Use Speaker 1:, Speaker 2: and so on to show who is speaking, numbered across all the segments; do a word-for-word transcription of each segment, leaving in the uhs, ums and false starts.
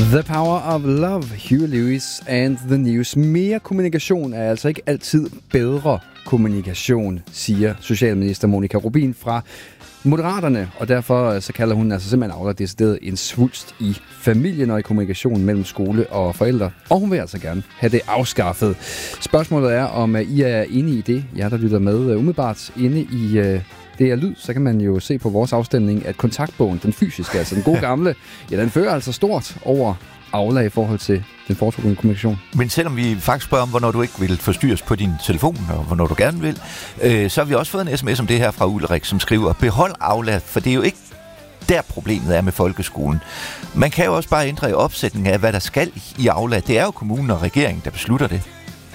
Speaker 1: The Power of Love, Huey Lewis and the News. Mere kommunikation er altså ikke altid bedre kommunikation, siger socialminister Monica Rubin fra Moderaterne, og derfor så kalder hun altså simpelthen Aula decideret en svulst i familien og i kommunikationen mellem skole og forældre, og hun vil altså gerne have det afskaffet. Spørgsmålet er, om I er enige i det, jer der lytter med umiddelbart inde i det er lyd, så kan man jo se på vores afstemning, at kontaktbogen, den fysiske, altså den gode gamle, ja, den fører altså stort over Aula i forhold til den foretrukne kommunikation.
Speaker 2: Men selvom vi faktisk spørger om, hvornår du ikke vil forstyrres på din telefon, og hvornår du gerne vil, øh, så har vi også fået en sms om det her fra Ulrik, som skriver, behold Aula, for det er jo ikke der problemet er med folkeskolen. Man kan jo også bare ændre i opsætningen af, hvad der skal i Aula. Det er jo kommunen og regeringen, der beslutter det.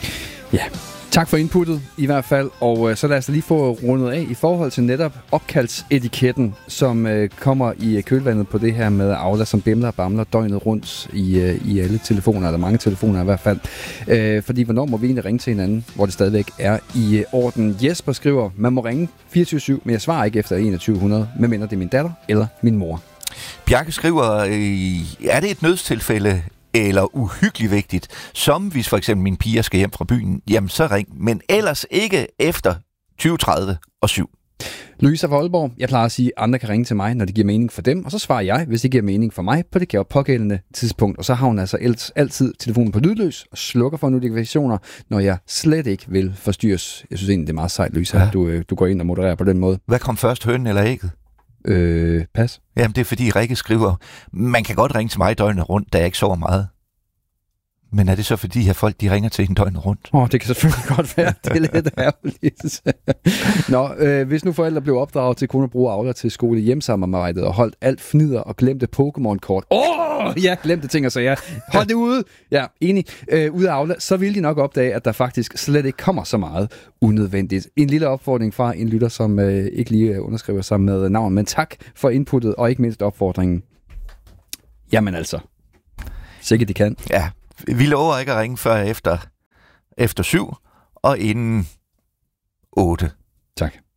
Speaker 1: Ja, tak for inputtet i hvert fald, og øh, så lad os lige få rundet af i forhold til netop opkaldsetiketten, som øh, kommer i kølvandet på det her med Aula, som bimler og bamler døgnet rundt i, øh, i alle telefoner, eller mange telefoner i hvert fald. Øh, fordi hvornår må vi egentlig ringe til hinanden, hvor det stadigvæk er i øh, orden? Jesper skriver, man må ringe fireogtyve syv, men jeg svarer ikke efter enogtyve hundrede, medmindre det er min datter eller min mor.
Speaker 2: Bjarke skriver, øh, er det et nødstilfælde eller uhyggeligt vigtigt, som hvis for eksempel mine piger skal hjem fra byen, jamen så ring, men ellers ikke efter tyve tredive og syv.
Speaker 1: Louisa fra Aalborg, jeg plejer at sige, at andre kan ringe til mig, når det giver mening for dem, og så svarer jeg, hvis det giver mening for mig, på det pågældende tidspunkt. Og så har hun altså altid telefonen på lydløs og slukker for notifikationer, når jeg slet ikke vil forstyrres. Jeg synes egentlig, det er meget sejt, Louisa, ja. at du, du går ind og modererer på den måde.
Speaker 2: Hvad kom først, hønen eller ægget?
Speaker 1: Øh, pas.
Speaker 2: Jamen, det er fordi Rikke skriver, man kan godt ringe til mig døgnet rundt, da jeg ikke sover meget. Men er det så fordi, at folk de ringer til en døgnet rundt?
Speaker 1: Åh, oh, det kan selvfølgelig godt være. Det er lidt ærgerligt. Nå, øh, hvis nu forældre blev opdraget til kun at bruge Aula til skole hjemsamarbejdet og holdt alt fnider og glemte Pokémon-kort. Åh, oh, ja, glemte ting og sager. Hold det ude. Ja, enig. Øh, ude af Aula, så vil de nok opdage, at der faktisk slet ikke kommer så meget unødvendigt. En lille opfordring fra en lytter, som øh, ikke lige underskriver sig med navn, men tak for inputtet, og ikke mindst opfordringen. Jamen altså, sikkert de kan.
Speaker 2: Ja. Vi lover ikke at ringe før efter, efter syv og inden otte.
Speaker 1: Tak.